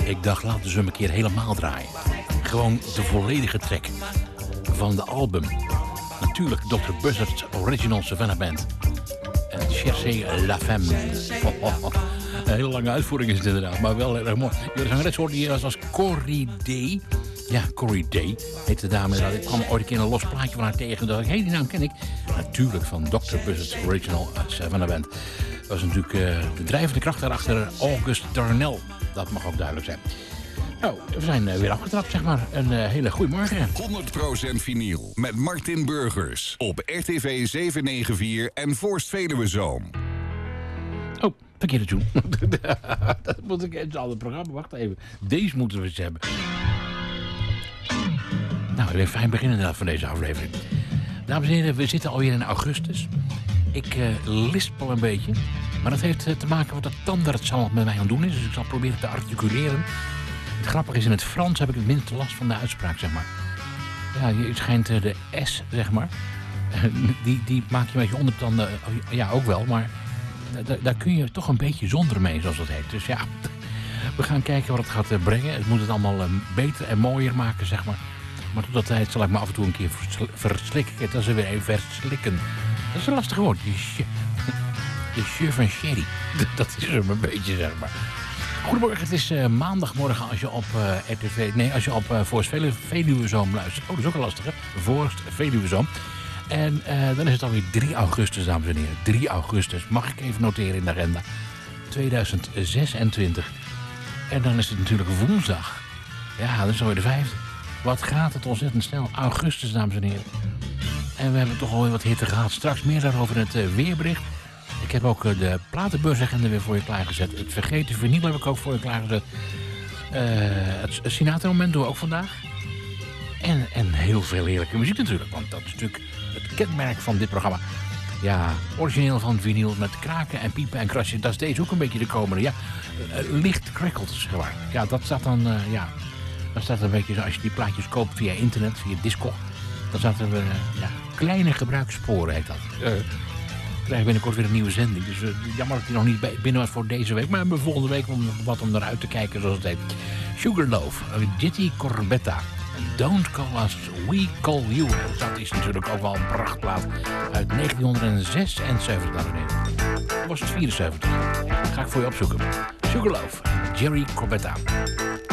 Ik dacht, laten ze hem een keer helemaal draaien. Gewoon de volledige track van de album. Natuurlijk Dr. Buzzard's Original Savannah Band. En Cherchez la Femme. Een hele lange uitvoering is het inderdaad, maar wel heel erg mooi. De zangeres hoorde hier als Corrie Day. Ja, Corrie Day heet de dame. Ik kwam ooit een keer een los plaatje van haar tegen. En dacht ik, hé, die naam ken ik. Natuurlijk van Dr. Buzzard's Original Savannah Band. Dat was natuurlijk de drijvende kracht daarachter August Darnell. Dat mag ook duidelijk zijn. Nou, we zijn weer afgetrapt, zeg maar. Een hele goede morgen. 100% vinyl met Martin Burgers op RTV 794 en Voorst Veluwezoom. Oh, verkeerde tune. Dat moet ik in het andere programma. Wacht even. Deze moeten we eens hebben. Nou, een fijn begin inderdaad van deze aflevering. Dames en heren, we zitten alweer in augustus. Ik lispel een beetje. Maar dat heeft te maken met dat tandarts allemaal met mij aan het doen is. Dus ik zal proberen te articuleren. Het grappige is, in het Frans heb ik het minste last van de uitspraak, zeg maar. Ja, je schijnt de S, zeg maar. Die maak je met je ondertanden, ja, ook wel. Maar daar kun je toch een beetje zonder mee, zoals dat heet. Dus ja, we gaan kijken wat het gaat brengen. Het moet het allemaal beter en mooier maken, zeg maar. Maar tot dat tijd zal ik me af en toe een keer verslikken. Dat is weer even verslikken. Dat is een lastig woord. De jeu van sherry. Dat is hem een beetje, zeg maar. Goedemorgen, het is maandagmorgen als je op RTV... Nee, als je op Voorst Veluwezoom luistert. Oh, dat is ook een lastige. Voorst Veluwezoom. En dan is het alweer 3 augustus, dames en heren. 3 augustus. Mag ik even noteren in de agenda. 2026. En dan is het natuurlijk woensdag. Ja, dat is alweer de 5e. Wat gaat het ontzettend snel. Augustus, dames en heren. En we hebben toch alweer wat hitte gehad. Straks meer daarover in het weerbericht. Ik heb ook de platenbeursagenda weer voor je klaargezet. Het vergeten vinyl heb ik ook voor je klaargezet. Het Sinatra-moment doen we ook vandaag. En heel veel heerlijke muziek natuurlijk. Want dat is natuurlijk het kenmerk van dit programma. Ja, origineel van vinyl met kraken en piepen en krasje. Dat is deze ook een beetje de komende. Ja, licht crackelt, zeg maar. Ja, dat staat dan, ja... Dan staat er een beetje, als je die plaatjes koopt via internet, via Discog... dan staat er kleine gebruikssporen, heet dat. We krijgen binnenkort weer een nieuwe zending. Dus jammer dat hij nog niet binnen was voor deze week. Maar we hebben volgende week om wat om eruit te kijken, zoals het heet. Sugarloaf, Jitty Corbetta. Don't Call Us, We Call You. Dat is natuurlijk ook wel een prachtplaat uit 1976. Of was het 74? Ga ik voor je opzoeken. Sugarloaf, Jerry Corbetta.